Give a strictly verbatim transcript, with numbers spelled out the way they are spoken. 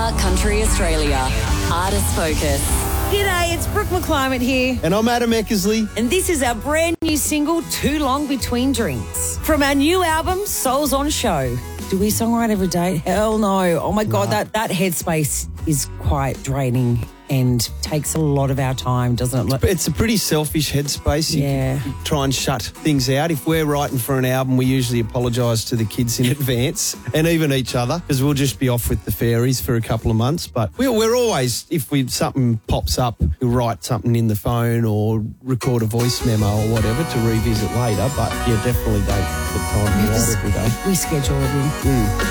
Star Country Australia. Artist Focus. G'day, it's Brooke McClimate here. And I'm Adam Eckersley. And this is our brand new single, Too Long Between Drinks. From our new album, Souls on Show. Do we songwrite every day? Hell no. Oh my God, No. that, that headspace is quite draining and takes a lot of our time, doesn't it? It's a pretty selfish headspace. You Yeah. can try and shut things out. If we're writing for an album, we usually apologise to the kids in advance and even each other, because we'll just be off with the fairies for a couple of months. But we're, we're always, if we something pops up, we'll write something in the phone or record a voice memo or whatever to revisit later. But yeah, definitely don't put time to write every day. We schedule it in. Mm.